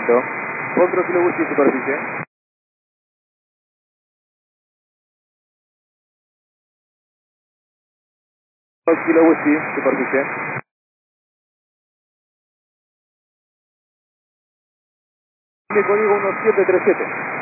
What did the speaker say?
viento. 4 kilo whisky superficie. 2 kilo whisky superficie. De código 1737.